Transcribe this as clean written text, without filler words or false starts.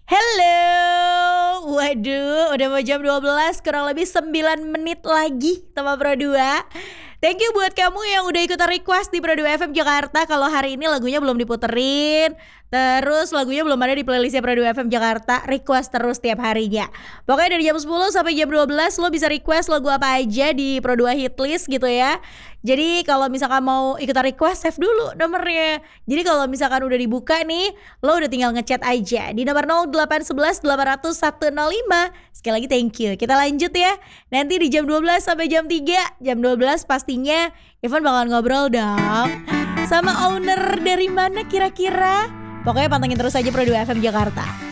Hello, waduh udah mau jam 12 kurang lebih 9 menit lagi sama Pro 2. Thank you buat kamu yang udah ikutan request di Pro 2 FM Jakarta. Kalau hari ini lagunya belum diputerin, terus lagunya belum ada di playlistnya Pro 2 FM Jakarta, request terus tiap harinya. Pokoknya dari jam 10 sampai jam 12 lo bisa request lagu apa aja di Pro 2 Hitlist gitu ya. Jadi kalau misalkan mau ikutan request, save dulu nomornya. Jadi kalau misalkan udah dibuka nih, lo udah tinggal ngechat aja di nomor 0811 800 105. Sekali lagi thank you. Kita lanjut ya. Nanti di jam 12 sampai jam 3. Jam 12 pastinya Ivan bakal ngobrol dong sama owner dari mana kira-kira. Pokoknya pantengin terus aja Pro 2 FM Jakarta.